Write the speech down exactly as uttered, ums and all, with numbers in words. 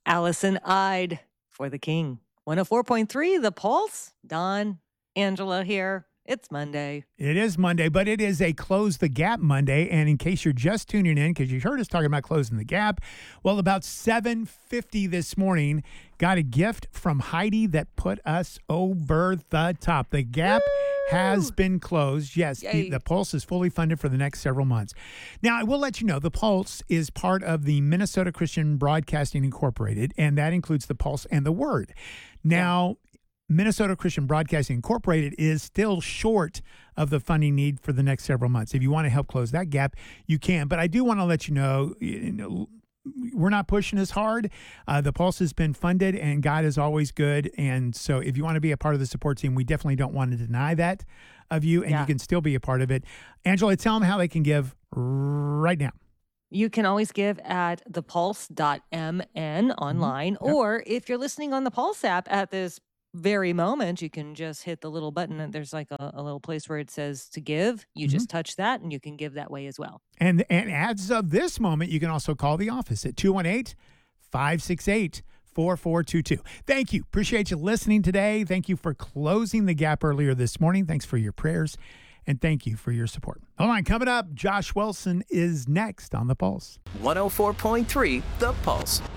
Allison Ide for the King. one oh four point three, The Pulse. Don, Angela here. It's Monday. It is Monday, but it is a Close the Gap Monday. And in case you're just tuning in, because you heard us talking about closing the gap, well, about seven fifty this morning, got a gift from Heidi that put us over the top. The gap Woo! Has been closed. Yes, the, the Pulse is fully funded for the next several months. Now, I will let you know, the Pulse is part of the Minnesota Christian Broadcasting Incorporated, and that includes the Pulse and the Word. Now, yeah. Minnesota Christian Broadcasting Incorporated is still short of the funding need for the next several months. If you want to help close that gap, you can. But I do want to let you know, you know we're not pushing as hard. Uh, the Pulse has been funded, and God is always good. And so if you want to be a part of the support team, we definitely don't want to deny that of you, and yeah. you can still be a part of it. Angela, tell them how they can give right now. You can always give at the pulse dot m n online, mm-hmm. yep. or if you're listening on the Pulse app at this very moment, you can just hit the little button and there's like a, a little place where it says to give. You mm-hmm. just touch that and you can give that way as well. And, and as of this moment, you can also call the office at two one eight, five six eight, four four two two. Thank you. Appreciate you listening today. Thank you for closing the gap earlier this morning. Thanks for your prayers. And thank you for your support. All right, coming up, Josh Wilson is next on The Pulse. one oh four point three The Pulse.